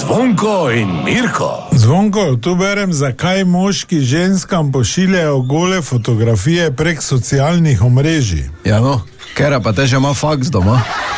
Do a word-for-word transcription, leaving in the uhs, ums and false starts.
Zvonko in Mirko. Zvonko, tu berem, zakaj moški ženskam pošiljajo gole fotografije prek socialnih omrežij. Ja no, Kera pa te že ima faks doma.